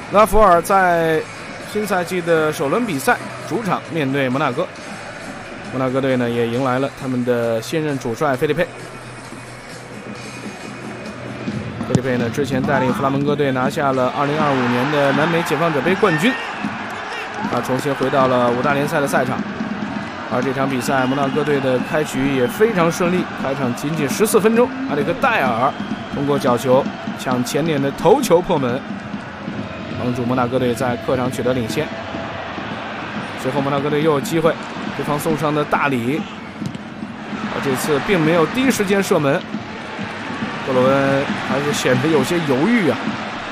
拉弗尔在新赛季的首轮比赛主场面对摩纳哥，摩纳哥队呢也迎来了他们的现任主帅菲利佩。菲利佩呢之前带领弗拉门戈队拿下了2025年的南美解放者杯冠军，他重新回到了5大联赛的赛场。而这场比赛摩纳哥队的开局也非常顺利，开场仅仅14分钟，阿里克戴尔通过角球抢前点的头球破门，帮助摩纳哥队在客场取得领先。随后摩纳哥队又有机会，对方送上的大礼，而这次并没有第一时间射门，克罗恩还是显得有些犹豫啊。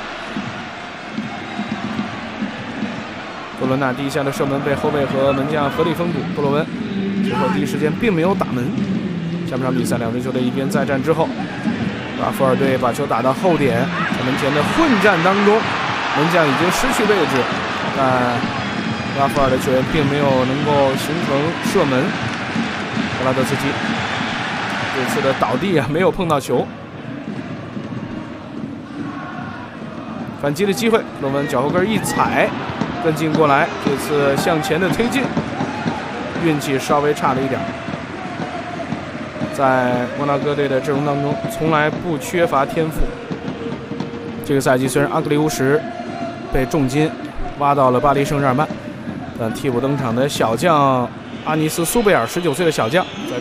多伦纳第一下的射门被后卫和门将合力封堵，多伦随后第一时间并没有打门。下半场比赛两支球队一边再战之后，拉弗尔队把球打到后点，在门前的混战当中，门将已经失去位置，但拉弗尔的球员并没有能够形成射门。格拉德斯基这次的倒地没有碰到球，反击的机会，罗文脚后跟一踩跟进过来，这次向前的推进，运气稍微差了一点。在摩纳哥队的阵容当中，从来不缺乏天赋。这个赛季虽然阿格里乌什被重金挖到了巴黎圣日耳曼，但替补登场的小将阿尼斯苏贝尔19岁的小将，在